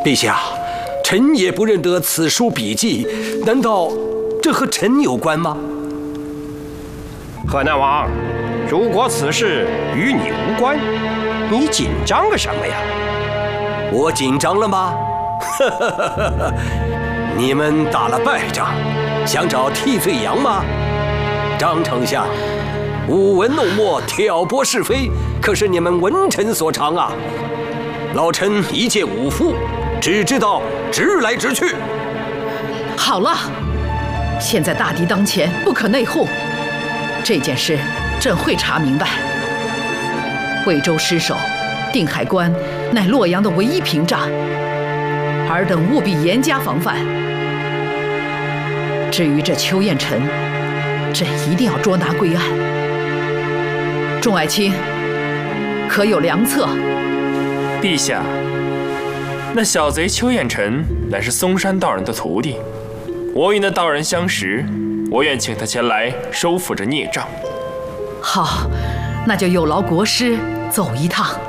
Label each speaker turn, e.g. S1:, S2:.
S1: 陛下，臣也不认得此书笔记，难道这和臣有关吗？
S2: 河南王，如果此事与你无关，你紧张个什么呀？
S1: 我紧张了吗？你们打了败仗，想找替罪羊吗？张丞相，舞文弄墨，挑拨是非，可是你们文臣所长啊！老臣一介武夫，只知道直来直去。
S3: 好了，现在大敌当前，不可内讧。这件事朕会查明白。魏州失守，定海关乃洛阳的唯一屏障，尔等务必严加防范。至于这邱彦辰，朕一定要捉拿归案。众爱卿，可有良策？
S4: 陛下，那小贼邱彦辰乃是嵩山道人的徒弟，我与那道人相识，我愿请他前来收复这孽障。
S3: 好，那就有劳国师走一趟。